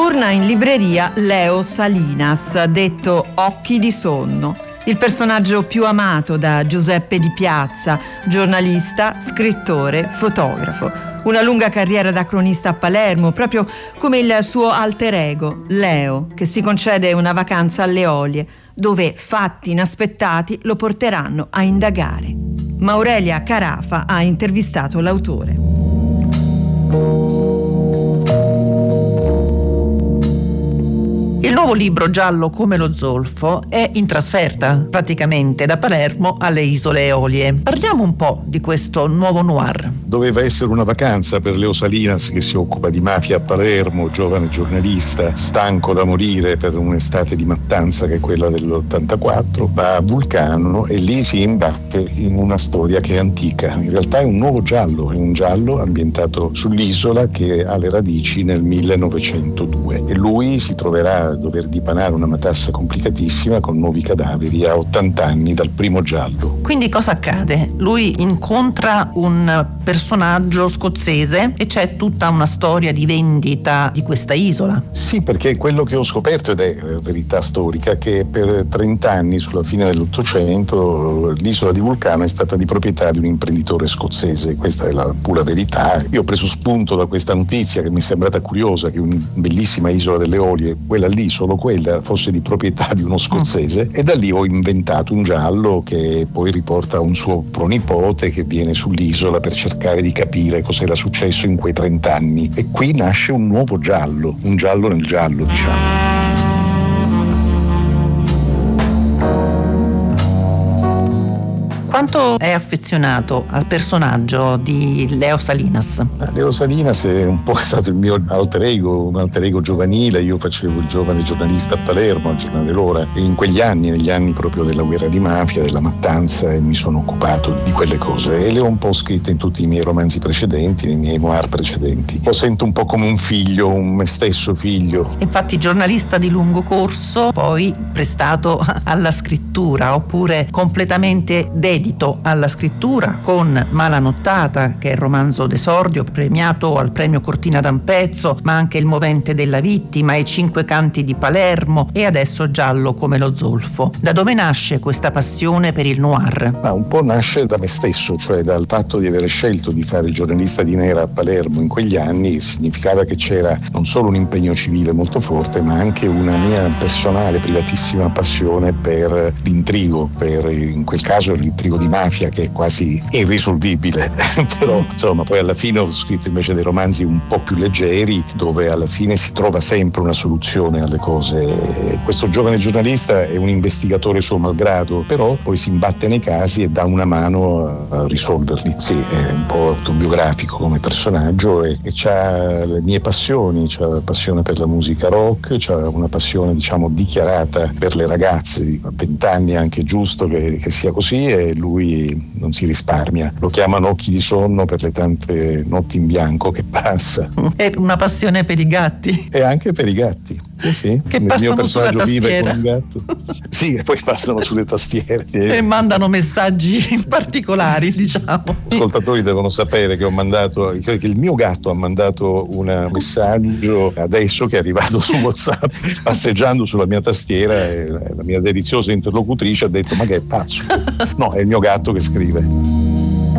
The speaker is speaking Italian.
Torna in libreria Leo Salinas, detto Occhi di sonno, il personaggio più amato da Giuseppe Di Piazza, giornalista, scrittore, fotografo. Una lunga carriera da cronista a Palermo, proprio come il suo alter ego, Leo, che si concede una vacanza alle Eolie, dove fatti inaspettati lo porteranno a indagare. Maurelia Carafa ha intervistato l'autore. Il nuovo libro giallo come lo zolfo è in trasferta praticamente da Palermo alle isole Eolie. Parliamo un po' di questo nuovo noir. Doveva essere una vacanza per Leo Salinas, che si occupa di mafia a Palermo, giovane giornalista, stanco da morire per un'estate di mattanza che è quella dell'84, va a Vulcano e lì si imbatte in una storia che è antica. In realtà è un nuovo giallo, è un giallo ambientato sull'isola che ha le radici nel 1902 e lui si troverà a dover dipanare una matassa complicatissima con nuovi cadaveri a 80 anni dal primo giallo. Quindi cosa accade? Lui incontra un personaggio scozzese e c'è tutta una storia di vendita di questa isola. Sì, perché quello che ho scoperto, ed è verità storica, che per 30 anni, sulla fine dell'Ottocento, l'isola di Vulcano è stata di proprietà di un imprenditore scozzese. Questa è la pura verità. Io ho preso spunto da questa notizia che mi è sembrata curiosa, che una bellissima isola delle Eolie, quella lì, solo quella, fosse di proprietà di uno scozzese, e da lì ho inventato un giallo che poi riporta un suo pronipote che viene sull'isola per cercare di capire cos'era successo in quei 30 anni. E qui nasce un nuovo giallo, un giallo nel giallo, diciamo. Quanto è affezionato al personaggio di Leo Salinas? Leo Salinas è un po' stato il mio alter ego, un alter ego giovanile. Io facevo il giovane giornalista a Palermo, al giornale L'Ora, e in quegli anni, negli anni proprio della guerra di mafia, della mattanza, mi sono occupato di quelle cose e le ho un po' scritte in tutti i miei romanzi precedenti, nei miei noir precedenti. Lo sento un po' come un figlio, un me stesso figlio. Infatti giornalista di lungo corso, poi prestato alla scrittura, oppure completamente dedito alla scrittura con Malanottata, che è il romanzo d'esordio premiato al premio Cortina d'Ampezzo, ma anche Il movente della vittima, I cinque canti di Palermo e adesso Giallo come lo zolfo. Da dove nasce questa passione per il noir? Un po' nasce da me stesso, cioè dal fatto di aver scelto di fare il giornalista di nera a Palermo in quegli anni. Significava che c'era non solo un impegno civile molto forte, ma anche una mia personale, privatissima passione per l'intrigo, per in quel caso l'intrigo di mafia, che è quasi irrisolvibile. Però insomma poi alla fine ho scritto invece dei romanzi un po' più leggeri, dove alla fine si trova sempre una soluzione alle cose. Questo giovane giornalista è un investigatore suo malgrado, però poi si imbatte nei casi e dà una mano a risolverli. Sì, è un po' autobiografico come personaggio e c'ha le mie passioni, c'ha la passione per la musica rock, c'ha una passione diciamo dichiarata per le ragazze. A 20 anni è anche giusto che sia così, e lui non si risparmia. Lo chiamano Occhi di sonno per le tante notti in bianco che passa. È una passione per i gatti. E anche per i gatti. Sì. Che il passano mio personaggio vive con un tastiera. gatto. Sì, e poi passano sulle tastiere. E mandano messaggi particolari, diciamo. Gli ascoltatori devono sapere che che il mio gatto ha mandato un messaggio adesso che è arrivato su WhatsApp, passeggiando sulla mia tastiera, e la mia deliziosa interlocutrice ha detto: ma che è pazzo? No, è il mio gatto che scrive.